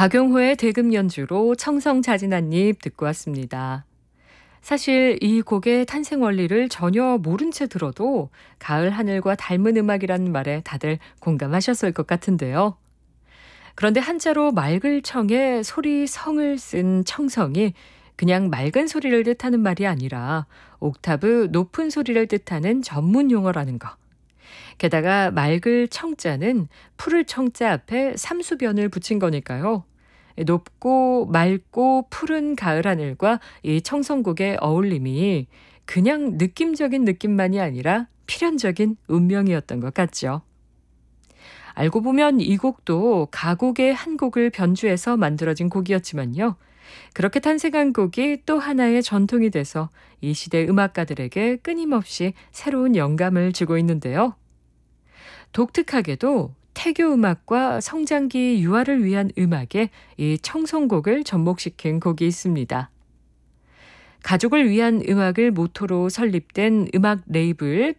박용호의 대금 연주로 청성자진 한입 듣고 왔습니다. 사실 이 곡의 탄생 원리를 전혀 모른 채 들어도 가을 하늘과 닮은 음악이라는 말에 다들 공감하셨을 것 같은데요. 그런데 한자로 맑을 청에 소리 성을 쓴 청성이 그냥 맑은 소리를 뜻하는 말이 아니라 옥타브 높은 소리를 뜻하는 전문 용어라는 거. 게다가 맑을 청자는 푸를 청자 앞에 삼수변을 붙인 거니까요. 높고 맑고 푸른 가을 하늘과 이 청성곡의 어울림이 그냥 느낌적인 느낌만이 아니라 필연적인 운명이었던 것 같죠. 알고 보면 이 곡도 가곡의 한 곡을 변주해서 만들어진 곡이었지만요. 그렇게 탄생한 곡이 또 하나의 전통이 돼서 이 시대 음악가들에게 끊임없이 새로운 영감을 주고 있는데요. 독특하게도 태교 음악과 성장기 유아를 위한 음악에 이 청성곡을 접목시킨 곡이 있습니다. 가족을 위한 음악을 모토로 설립된 음악 레이블